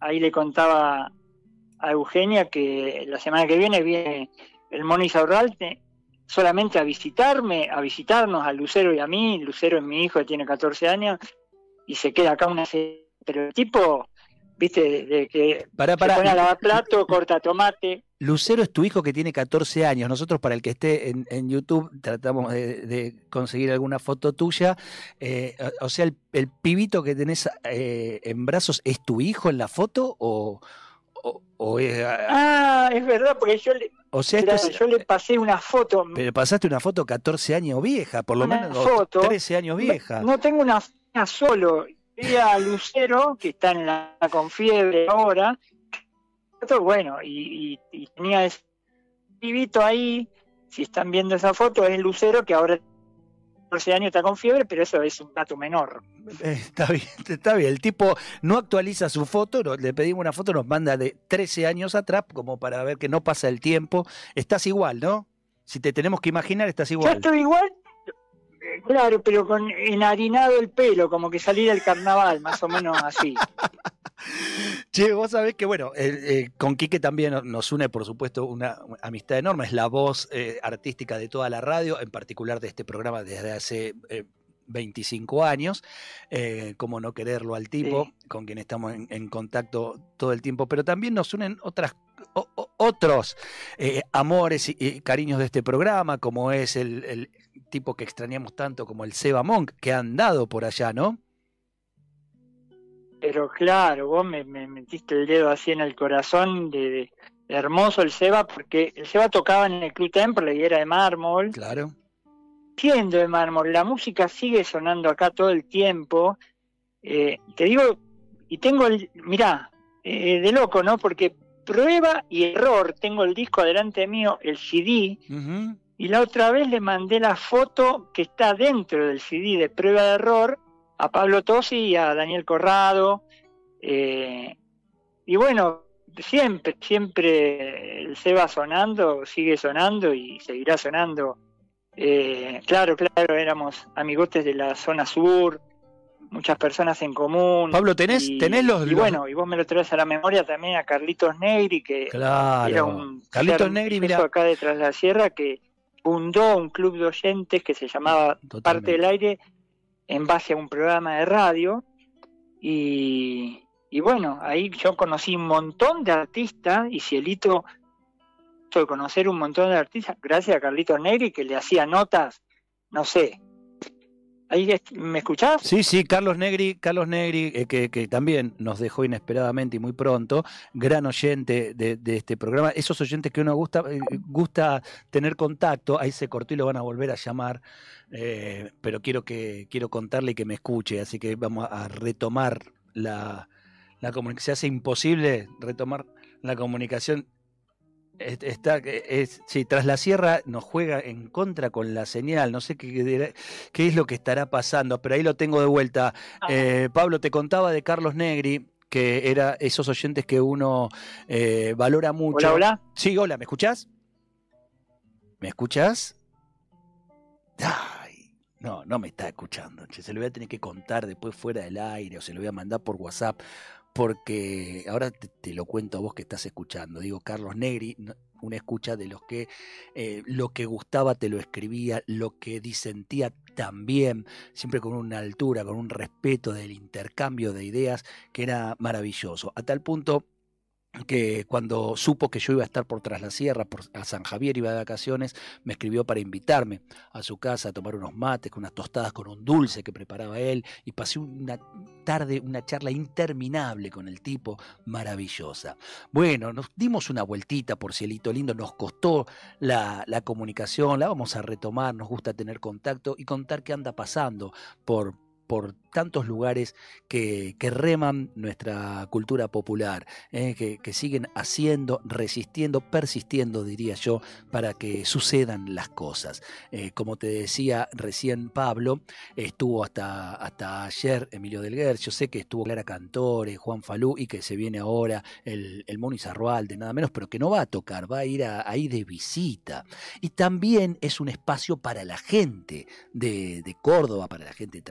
ahí le contaba a Eugenia que la semana que viene el Moni Saurralte solamente a visitarnos a Lucero y a mí. Lucero es mi hijo que tiene 14 años y se queda acá pero el tipo, viste, desde que se pone a lavar plato, corta tomate. Lucero es tu hijo que tiene 14 años. Nosotros, para el que esté en YouTube, tratamos de conseguir alguna foto tuya. O sea, el pibito que tenés en brazos, ¿es tu hijo en la foto o es...? Es verdad, porque yo le pasé una foto. Pero pasaste una foto 14 años vieja, por lo menos foto, 13 años vieja. No tengo una solo. Vi a Lucero, que está en la con fiebre ahora. Bueno, y tenía ese pibito ahí. Si están viendo esa foto, es Lucero, que ahora 14 años está con fiebre, pero eso es un dato menor. Está bien. El tipo no actualiza su foto, le pedimos una foto, nos manda de 13 años atrás, como para ver que no pasa el tiempo. Estás igual, ¿no? Si te tenemos que imaginar, estás igual. Yo estoy igual, claro, pero con enharinado el pelo, como que salí del carnaval, más o menos así. Che, vos sabés que, bueno, con Quique también nos une, por supuesto, una amistad enorme. Es la voz artística de toda la radio, en particular de este programa desde hace 25 años. Cómo no quererlo al tipo, sí, con quien estamos en contacto todo el tiempo. Pero también nos unen otros amores y cariños de este programa, como es el tipo que extrañamos tanto como el Seba Monk, que ha andado por allá, ¿no? Pero claro, vos me metiste el dedo así en el corazón de hermoso el Seba, porque el Seba tocaba en el Club Temple y era de mármol. Claro. Siendo de mármol, la música sigue sonando acá todo el tiempo. Te digo, y tengo mirá, de loco, ¿no? Porque prueba y error, tengo el disco delante mío, el CD, y la otra vez le mandé la foto que está dentro del CD de prueba de error a Pablo Tosi y a Daniel Corrado, y bueno, siempre el Seba sonando, sigue sonando y seguirá sonando. Claro, éramos amigotes de la zona sur, muchas personas en común. Pablo, tenés los... Y bueno, y vos me lo traes a la memoria también a Carlitos Negri, que era un Carlitos Negri, mira, acá detrás de la sierra, que fundó un club de oyentes que se llamaba Totalmente. Parte del Aire, en base a un programa de radio, y bueno, ahí yo conocí un montón de artistas, y Cielito, de conocer un montón de artistas, gracias a Carlitos Negri, que le hacía notas, no sé. ¿Ahí me escuchás? Sí, Carlos Negri, que también nos dejó inesperadamente y muy pronto, gran oyente de este programa, esos oyentes que uno gusta tener contacto, ahí se cortó y lo van a volver a llamar, pero quiero contarle y que me escuche, así que vamos a retomar la comunicación. Se hace imposible retomar la comunicación. Sí, Tras la Sierra nos juega en contra con la señal, no sé qué es lo que estará pasando, pero ahí lo tengo de vuelta. Pablo, te contaba de Carlos Negri, que era esos oyentes que uno valora mucho. Hola. Sí, hola, ¿me escuchás? ¿Me escuchás? Ay, no me está escuchando, se lo voy a tener que contar después fuera del aire, o se lo voy a mandar por WhatsApp. Porque ahora te lo cuento a vos que estás escuchando. Digo, Carlos Negri, una escucha de los que lo que gustaba te lo escribía, lo que disentía también, siempre con una altura, con un respeto del intercambio de ideas que era maravilloso. A tal punto que cuando supo que yo iba a estar por Tras la Sierra, a San Javier, iba de vacaciones, me escribió para invitarme a su casa a tomar unos mates, con unas tostadas, con un dulce que preparaba él, y pasé una tarde, una charla interminable con el tipo, maravillosa. Bueno, nos dimos una vueltita por Cielito Lindo, nos costó la comunicación, la vamos a retomar, nos gusta tener contacto y contar qué anda pasando por tantos lugares que reman nuestra cultura popular, que siguen haciendo, resistiendo, persistiendo, diría yo, para que sucedan las cosas. Como te decía recién Pablo, estuvo hasta ayer Emilio Del Guercio, sé que estuvo Clara Cantore, Juan Falú, y que se viene ahora el Moni Zarrualde, nada menos, pero que no va a tocar, va a ir ahí de visita. Y también es un espacio para la gente de Córdoba, para la gente de Tras la Sierra,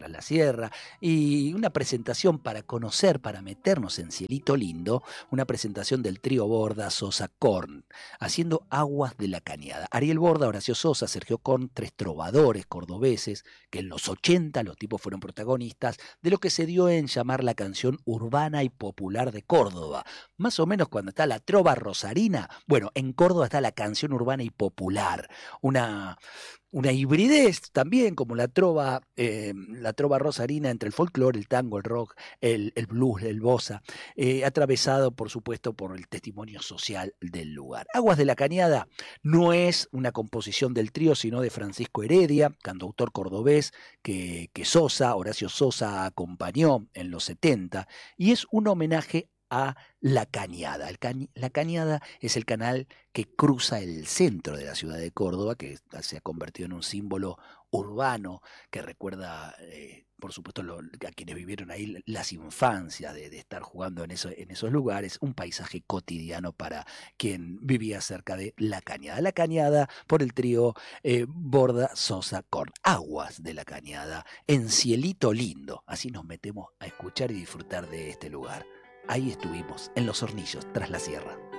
Sierra, y una presentación para conocer, para meternos en Cielito Lindo, una presentación del trío Borda, Sosa, Korn, haciendo Aguas de la Cañada. Ariel Borda, Horacio Sosa, Sergio Korn, tres trovadores cordobeses, que en los 80 los tipos fueron protagonistas de lo que se dio en llamar la canción urbana y popular de Córdoba. Más o menos cuando está la trova rosarina, bueno, en Córdoba está la canción urbana y popular, una hibridez también como la trova rosarina entre el folclore, el tango, el rock, el blues, el bossa, atravesado por supuesto por el testimonio social del lugar. Aguas de la Cañada no es una composición del trío, sino de Francisco Heredia, cantautor cordobés que Horacio Sosa acompañó en los 70, y es un homenaje a La Cañada. La Cañada es el canal que cruza el centro de la ciudad de Córdoba, que se ha convertido en un símbolo urbano que recuerda, por supuesto, a quienes vivieron ahí las infancias de estar jugando en esos lugares, un paisaje cotidiano para quien vivía cerca de La Cañada. La Cañada por el trío Borda, Sosa, Korn. Aguas de la Cañada en Cielito Lindo. Así nos metemos a escuchar y disfrutar de este lugar. Ahí estuvimos, en Los Hornillos, tras la sierra.